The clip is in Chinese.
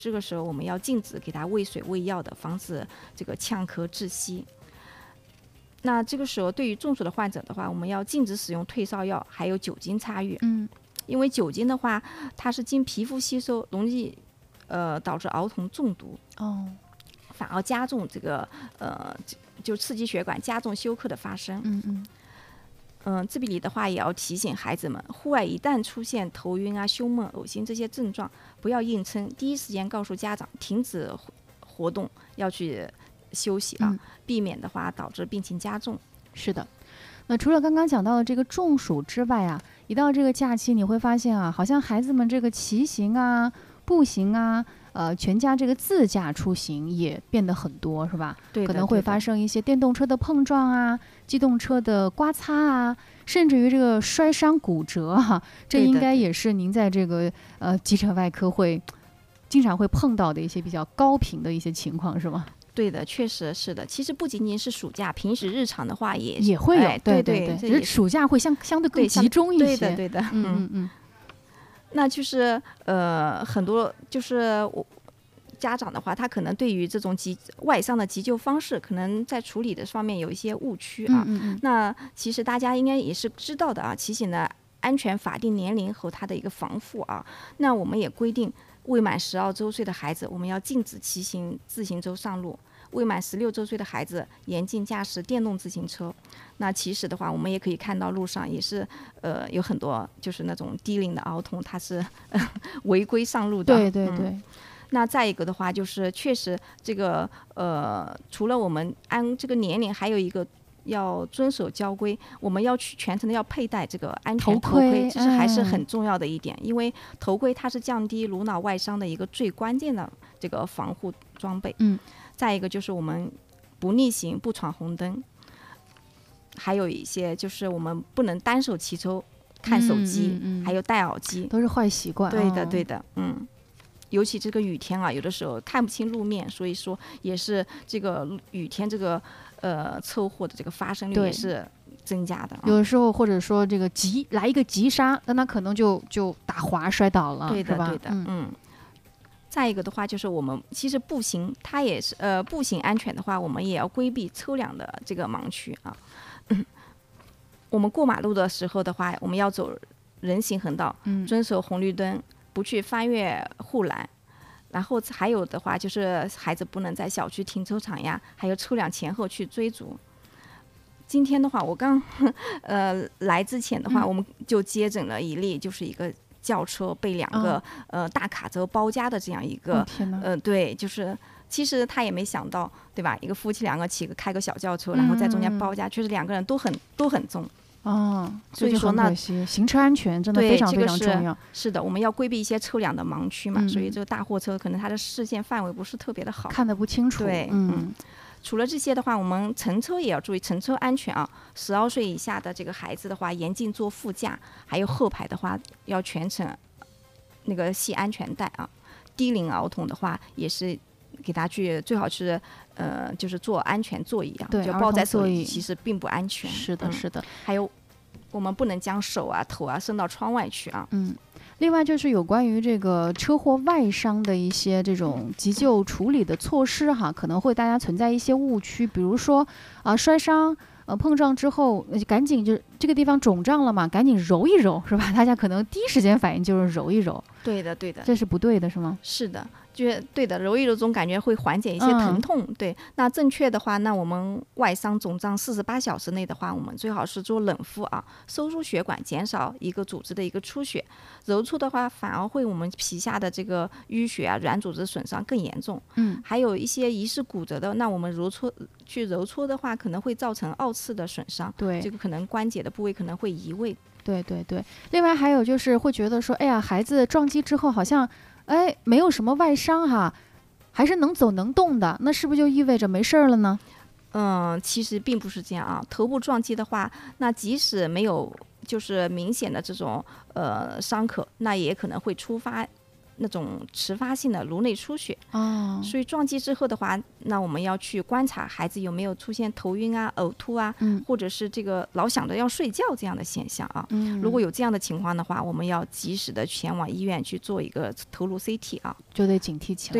这个时候我们要禁止给他喂水喂药的，防止这个呛咳窒息。那这个时候对于中暑的患者的话，我们要禁止使用退烧药，还有酒精擦浴。因为酒精的话，它是经皮肤吸收，容易导致儿童中毒。反而加重这个就刺激血管，加重休克的发生。这里的话也要提醒孩子们，户外一旦出现头晕啊、胸闷、恶心这些症状，不要硬撑，第一时间告诉家长停止活动，要去休息啊，避免的话导致病情加重。 是的。那除了刚刚讲到的这个中暑之外啊，一到这个假期你会发现啊，好像孩子们这个骑行啊、步行啊，全家这个自驾出行也变得很多，是吧？ 对的， 可能会发生一些电动车的碰撞啊、机动车的刮擦啊，甚至于这个摔伤骨折啊，这应该也是您在这个急诊外科会经常会碰到的一些比较高频的一些情况，是吗？ 对的，确实是的。其实不仅仅是暑假，平时日常的话也会有，对， 只是暑假会相对更集中一些。 对的。那就是很多就是家长的话，他可能对于这种外伤的急救方式，可能在处理的方面有一些误区啊。那其实大家应该也是知道的啊，骑行的安全法定年龄和它的一个防护啊。那我们也规定，未满12周岁的孩子，我们要禁止骑行自行车上路；未满16周岁的孩子，严禁驾驶电动自行车。那其实的话，我们也可以看到路上也是有很多就是那种低龄的儿童，他是违规上路的。 对。 那再一个的话，就是确实这个除了我们按这个年龄，还有一个要遵守交规，我们要去全程的要佩戴这个安全头盔，这是还是很重要的一点。因为头盔它是降低颅脑外伤的一个最关键的这个防护装备。再一个就是我们不逆行、不闯红灯，还有一些就是我们不能单手骑车看手机，还有戴耳机，都是坏习惯。 对的。尤其这个雨天啊，有的时候看不清路面，所以说也是这个雨天这个车祸的这个发生率也是增加的。 有的时候或者说这个来一个急刹，那他可能就打滑摔倒了， 对的， 是吧？ 对的。再一个的话就是我们其实步行，它也是步行安全的话，我们也要规避车辆的这个盲区啊。我们过马路的时候的话，我们要走人行横道，遵守红绿灯，不去翻越护栏。然后还有的话就是孩子不能在小区停车场呀，还有车辆前后去追逐。今天的话，我刚来之前的话，我们就接诊了一例，就是一个轿车被2个大卡车包夹的这样一个对，就是其实他也没想到，对吧？一个夫妻2个开个小轿车，然后在中间包夹，确实2个人都很重。所以说那行车安全真的非常非常重要。 是的，我们要规避一些车辆的盲区嘛，所以这个大货车可能它的视线范围不是特别的好， 看得不清楚。 对，除了这些的话，我们乘车也要注意乘车安全啊。12岁以下的这个孩子的话，严禁坐副驾，还有后排的话要全程那个系安全带啊。低龄儿童的话，也是给他去最好是就是坐安全座椅啊，就抱在手里，其实并不安全。 是的，是的。 还有我们不能将手啊、头啊伸到窗外去啊。 另外就是有关于这个车祸外伤的一些这种急救处理的措施哈，可能会大家存在一些误区，比如说摔伤碰撞之后赶紧就这个地方肿胀了嘛，赶紧揉一揉，是吧？大家可能第一时间反应就是揉一揉。 对的， 这是不对的，是吗？ 是的，对的，揉一揉总感觉会缓解一些疼痛。对，那正确的话，那我们外伤肿胀48小时内的话，我们最好是做冷敷啊，收缩血管，减少一个组织的一个出血。揉搓的话，反而会我们皮下的这个淤血啊、软组织损伤更严重。还有一些疑似骨折的，那我们揉搓的话，可能会造成2次的损伤。 对， 这个可能关节的部位可能会移位。 对。另外还有就是会觉得说，哎呀，孩子撞击之后好像没有什么外伤哈，还是能走能动的，那是不是就意味着没事了呢？ 其实并不是这样啊。头部撞击的话，那即使没有就是明显的这种伤口，那也可能会触发那种迟发性的颅内出血。所以撞击之后的话，那我们要去观察孩子有没有出现头晕啊、呕吐啊，或者是这个老想着要睡觉这样的现象啊。如果有这样的情况的话，我们要及时的前往医院去做一个头颅 CT 啊， 就得警惕起来。